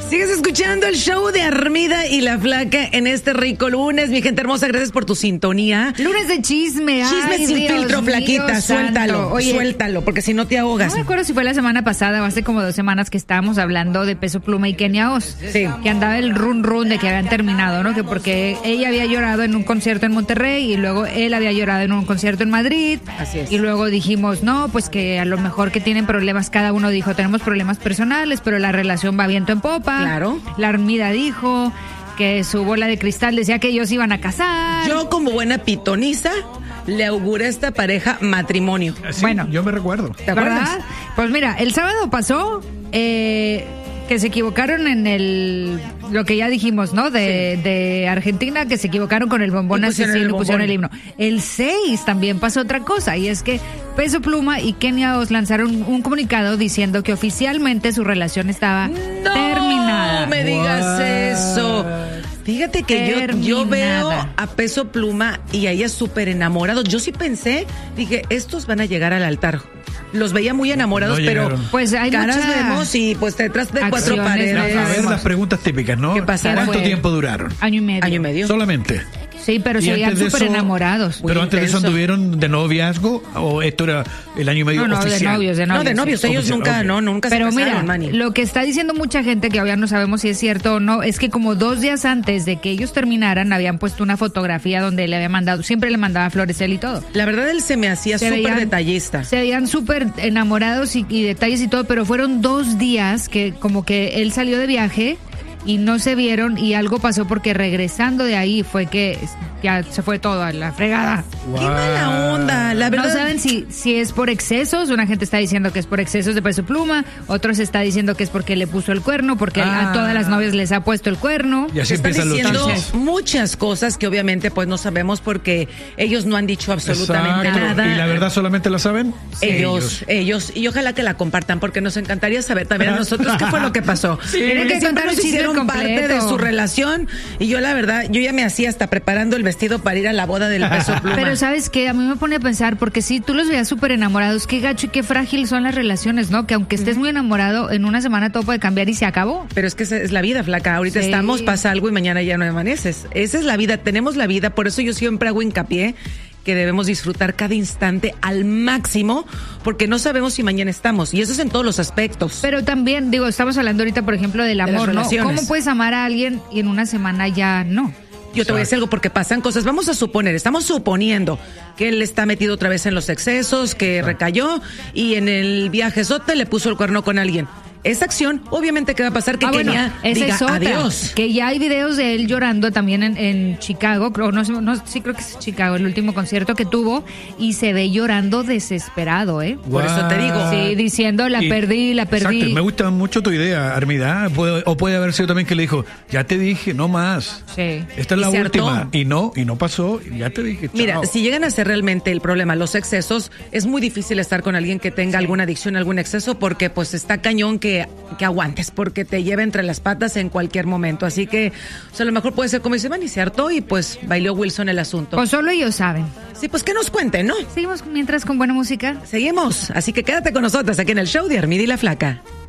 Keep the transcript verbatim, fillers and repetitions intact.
Sigues escuchando el show de Armida y la Flaca en este rico lunes. Mi gente hermosa, gracias por tu sintonía. Lunes de chisme. Chisme Ay, sin Dios filtro, mío, Flaquita. Suéltalo, Oye, suéltalo, porque si no te ahogas. No me acuerdo si fue la semana pasada o hace como dos semanas que estábamos hablando de Peso Pluma y Kenia Oz. Sí. Que andaba el run run de que habían terminado, ¿no? Que porque ella había llorado en un concierto en Monterrey y luego él había llorado en un concierto en Madrid. Así es. Y luego dijimos, no, pues que a lo mejor que tienen problemas, cada uno dijo, tenemos problemas personales, pero la relación va viento en popa. Claro. La Armida dijo que su bola de cristal decía que ellos iban a casar. Yo, como buena pitoniza, le auguré a esta pareja matrimonio. Sí, Bueno. yo me recuerdo. ¿Te acuerdas? ¿Verdad? Pues mira, el sábado pasó eh, que se equivocaron en el lo que ya dijimos, ¿no? De, Sí. de Argentina, que se equivocaron con el bombón Y pusieron asesino el y pusieron el bombón. himno. El seis también pasó otra cosa, y es que Peso Pluma y Kenia Oz lanzaron un comunicado diciendo que oficialmente su relación estaba No terminada. me digas What? eso. Fíjate que yo, yo veo Terminada. a Peso Pluma y a ella súper enamorados. Yo sí pensé, dije, estos van a llegar al altar. Los veía muy enamorados, No pero llegaron. Pues hay caras mucha vemos y pues detrás de cuatro acciones, paredes. ¿no? A ver Sabemos. las preguntas típicas, ¿no? ¿Qué pasa? ¿Cuánto Fue- tiempo duraron? Año y medio. Año y medio. Solamente. Sí, pero Y se veían antes de súper eso- enamorados. Muy Pero antes de eso intenso. anduvieron de noviazgo o esto era el año y medio No, no, de oficial. novios, de No, novios. de novios, sí. ellos Oficial, nunca, ok. no, nunca Pero se casaron, mira, Manny. lo que está diciendo mucha gente, que obviamente no sabemos si es cierto o no, es que como dos días antes de que ellos terminaran, habían puesto una fotografía donde le había mandado, siempre le mandaba flores él y todo. La verdad, él se me hacía Se súper veían- detallista. Se veían súper enamorados y, y detalles y todo, pero fueron dos días que como que él salió de viaje y no se vieron y algo pasó porque regresando de ahí fue que ya se fue todo a la fregada. Qué mala onda, la verdad. No saben si, si es por excesos, una gente está diciendo que es por excesos de Peso Pluma, otros está diciendo que es porque le puso el cuerno, porque Ah. a todas las novias les ha puesto el cuerno. Y así Están empiezan los diciendo chismes. muchas cosas que obviamente pues no sabemos porque ellos no han dicho absolutamente Exacto. nada. ¿Y la verdad solamente la saben? Ellos, ellos, y ojalá que la compartan porque nos encantaría saber también a nosotros qué fue lo que pasó. Tienen que Siempre contar nos el chisme hicieron parte completo. de su relación y yo la verdad, yo ya me hacía hasta preparando el vestido para ir a la boda del Peso Pluma. Pero ¿sabes qué? A mí me pone a pensar, porque si tú los veías súper enamorados, qué gacho y qué frágil son las relaciones, ¿no? Que aunque estés muy enamorado, en una semana todo puede cambiar y se acabó. Pero es que esa es la vida, Flaca. Ahorita Sí. estamos, pasa algo y mañana ya no amaneces. Esa es la vida, tenemos la vida, por eso yo siempre hago hincapié que debemos disfrutar cada instante al máximo, porque no sabemos si mañana estamos, y eso es en todos los aspectos. Pero también, digo, estamos hablando ahorita, por ejemplo, del las amor, ¿no? relaciones. ¿Cómo puedes amar a alguien y en una semana ya no? Yo te voy a decir algo porque pasan cosas. Vamos a suponer, estamos suponiendo que él está metido otra vez en los excesos, que recayó y en el viaje sote le puso el cuerno con alguien. Esa acción, obviamente, ¿qué va a pasar? Que Ah, bueno, Kenia esa diga es otra, adiós. que ya hay videos de él llorando también en, en Chicago, creo, no, sé, no, sí creo que es Chicago, el último concierto que tuvo, y se ve llorando desesperado, ¿eh? Por eso te digo. Sí, diciendo, la Y- perdí, la perdí. Exacto, me gusta mucho tu idea, Armida. Puede- o puede haber sido también que le dijo, ya te dije, no más. Sí. Esta es Y la se última. hartó. Y no, y no pasó, y ya te dije, chao. Mira, si llegan a ser realmente el problema los excesos, es muy difícil estar con alguien que tenga alguna adicción, algún exceso, porque pues está cañón que, que aguantes, porque te lleva entre las patas en cualquier momento. Así que, o sea, a lo mejor puede ser como dice Manny, se hartó y pues bailó Wilson el asunto. Pues solo ellos saben. Sí, pues que nos cuenten, ¿no? Seguimos mientras con buena música. Seguimos, así que quédate con nosotros aquí en el show de Armida y la Flaca.